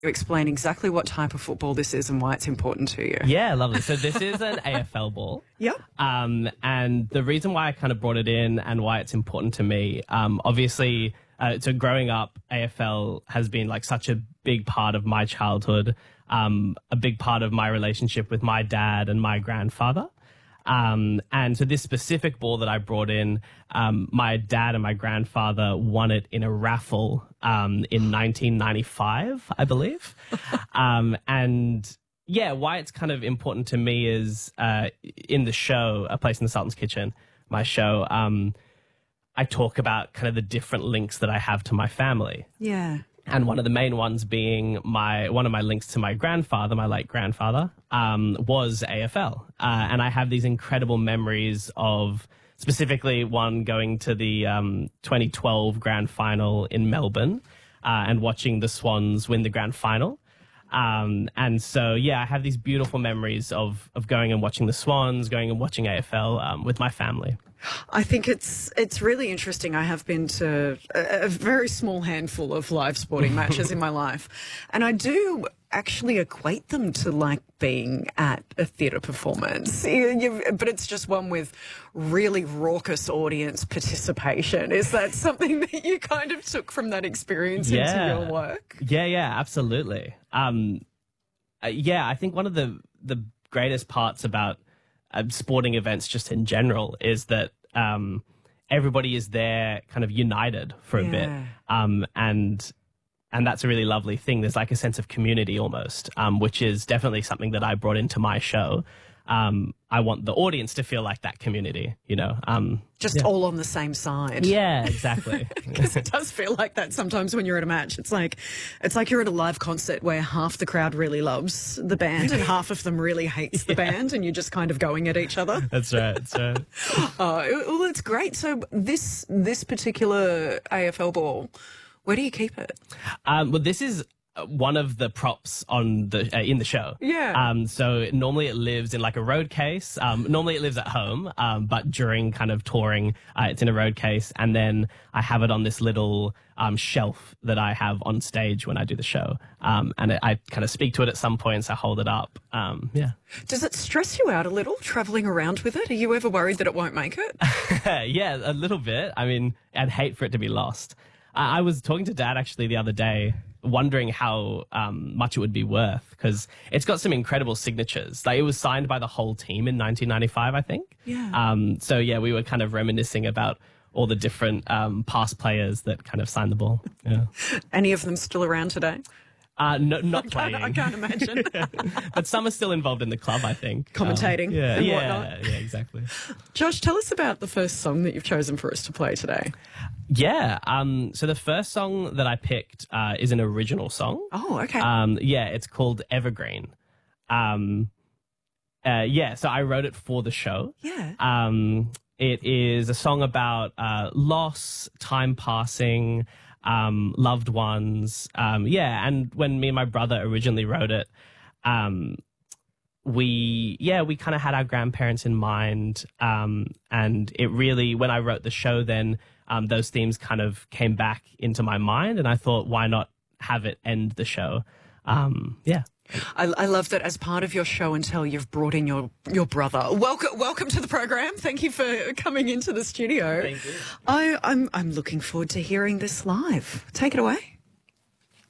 You explain exactly what type of football this is and why it's important to you. Yeah, lovely. So this is an AFL ball. Yep. And the reason why I kind of brought it in and why it's important to me, obviously, so growing up, AFL has been like such a big part of my childhood, a big part of my relationship with my dad and my grandfather. And so this specific ball that I brought in, my dad and my grandfather won it in a raffle in 1995, I believe. And yeah, why it's kind of important to me is in the show, A Place in the Sultan's Kitchen, my show, I talk about kind of the different links that I have to my family. Yeah. And one of the main ones being one of my links to my grandfather, my late grandfather, was AFL. And I have these incredible memories of specifically one going to the 2012 grand final in Melbourne and watching the Swans win the grand final. And so, yeah, I have these beautiful memories of going and watching the Swans, going and watching AFL with my family. I think it's really interesting. I have been to a very small handful of live sporting matches in my life, and I do actually equate them to like being at a theatre performance. But it's just one with really raucous audience participation. Is that something that you kind of took from that experience into your work? Yeah, absolutely. Yeah, I think one of the greatest parts about sporting events just in general is that everybody is there kind of united for a bit. And that's a really lovely thing. There's like a sense of community almost, which is definitely something that I brought into my show. I want the audience to feel like that community, you know. Just all on the same side. Yeah, exactly. Because it does feel like that sometimes when you're at a match. It's like you're at a live concert where half the crowd really loves the band and half of them really hates the band, and you're just kind of going at each other. That's right. Well, it's great. So this particular AFL ball, where do you keep it? Well, this is one of the props on the in the show. Yeah. So normally it lives in like a road case. Normally it lives at home, but during kind of touring, it's in a road case, and then I have it on this little shelf that I have on stage when I do the show. And I kind of speak to it at some points. I hold it up. Yeah. Does it stress you out a little traveling around with it? Are you ever worried that it won't make it? Yeah, a little bit. I mean, I'd hate for it to be lost. I was talking to Dad actually the other day, wondering how much it would be worth, because it's got some incredible signatures. Like, it was signed by the whole team in 1995, I think. Yeah. So yeah, we were kind of reminiscing about all the different past players that kind of signed the ball. Yeah. Any of them still around today? No, not playing. I can't imagine. But some are still involved in the club, I think. Commentating and whatnot. Yeah, exactly. Josh, tell us about the first song that you've chosen for us to play today. Yeah, so the first song that I picked is an original song. Oh, okay. Yeah, it's called Evergreen. Yeah, so I wrote it for the show. Yeah. It is a song about loss, time passing, loved ones. Yeah, and when me and my brother originally wrote it, we kind of had our grandparents in mind. And it really, when I wrote the show then, those themes kind of came back into my mind, and I thought, why not have it end the show? Yeah. I love that as part of your show and tell, you've brought in your brother. Welcome to the program. Thank you for coming into the studio. Thank you. I'm looking forward to hearing this live. Take it away.